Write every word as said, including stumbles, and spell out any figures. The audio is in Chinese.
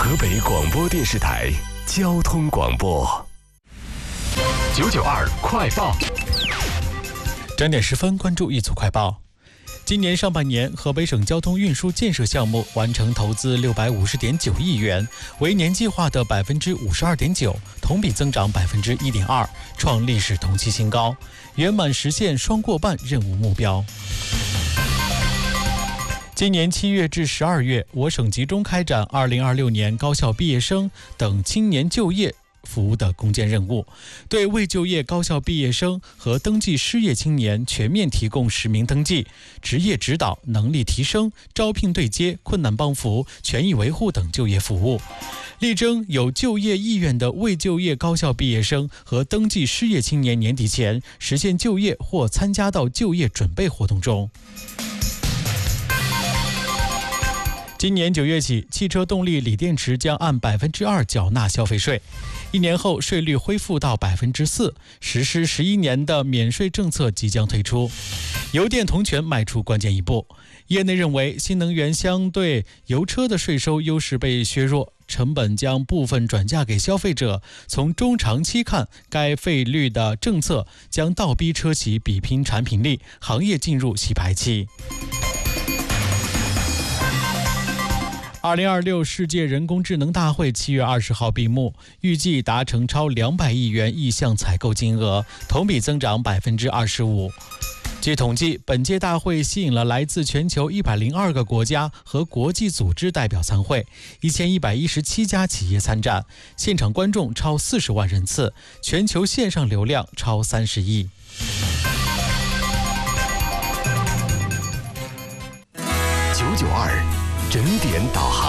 河北广播电视台交通广播九九二快报。 整点十分，关注一组快报。今年上半年，河北省交通运输建设项目完成投资六百五十点九亿元，为年计划的百分之五十二点九，同比增长百分之一点二，创历史同期新高，圆满实现双过半任务目标。今年七月至十二月，我省集中开展二零二六年高校毕业生等青年就业服务的攻坚任务，对未就业高校毕业生和登记失业青年全面提供实名登记、职业指导、能力提升、招聘对接、困难帮扶、权益维护等就业服务，力争有就业意愿的未就业高校毕业生和登记失业青年年底前实现就业或参加到就业准备活动中。今年九月起，汽车动力锂电池将按百分之二缴纳消费税，一年后税率恢复到百分之四，实施十一年的免税政策即将推出，油电同权迈出关键一步。业内认为，新能源相对油车的税收优势被削弱，成本将部分转嫁给消费者。从中长期看，该费率的政策将倒逼车企比拼产品力，行业进入洗牌期。二零二六世界人工智能大会七月二十号闭幕，预计达成超两百亿元意向采购金额，同比增长百分之二十五。据统计，本届大会吸引了来自全球一百零二个国家和国际组织代表参会，一千一百一十七家企业参战，现场观众超四十万人次，全球线上流量超三十亿。 九九二整点导航。